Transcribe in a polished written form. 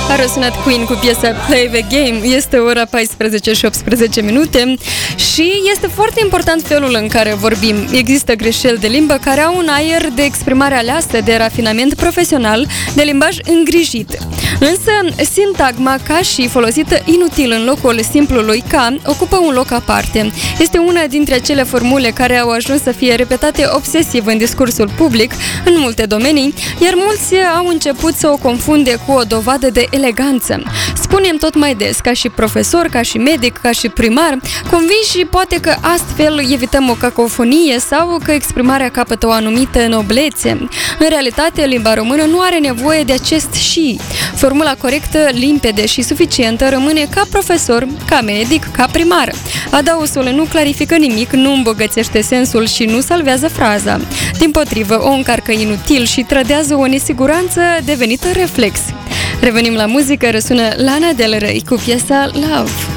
A răsunat Queen cu piesa Play the Game. Este ora 14 și 18 minute și este foarte important felul în care vorbim. Există greșeli de limbă care au un aer de exprimare aleasă, de rafinament profesional, de limbaj îngrijit. Însă, sintagma ca și folosită inutil în locul simplului ca ocupă un loc aparte. Este una dintre acele formule care au ajuns să fie repetate obsesiv în discursul public în multe domenii, iar mulți au început să o confunde cu o dovadă de eleganță. Spunem tot mai des, ca și profesor, ca și medic, ca și primar, convinși și poate că astfel evităm o cacofonie sau că exprimarea capătă o anumită noblețe. În realitate, limba română nu are nevoie de acest și. Formula corectă, limpede și suficientă rămâne ca profesor, ca medic, ca primar. Adausul nu clarifică nimic, nu îmbogățește sensul și nu salvează fraza. Dimpotrivă, o încarcă inutil și trădează o nesiguranță devenită reflex. Revenim la muzică, răsună Lana Del Rey cu piesa Love.